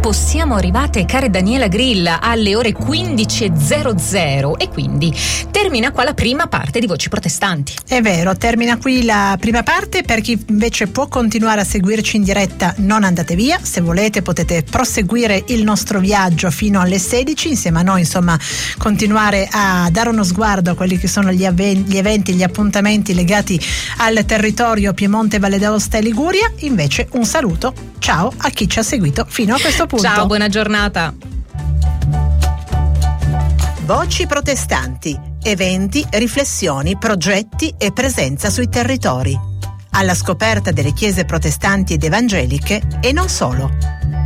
Siamo arrivate, care Daniela Grilla, alle ore 15.00 e quindi termina qua la prima parte di Voci Protestanti. È vero, termina qui la prima parte. Per chi invece può continuare a seguirci in diretta, non andate via. Se volete potete proseguire il nostro viaggio fino alle 16 insieme a noi, insomma continuare a dare uno sguardo a quelli che sono gli eventi, gli appuntamenti legati al territorio Piemonte, Valle d'Aosta e Liguria. Invece un saluto, ciao a chi ci ha seguito fino a questo punto. Ciao, buona giornata. Voci Protestanti, eventi, riflessioni, progetti e presenza sui territori. Alla scoperta delle chiese protestanti ed evangeliche e non solo.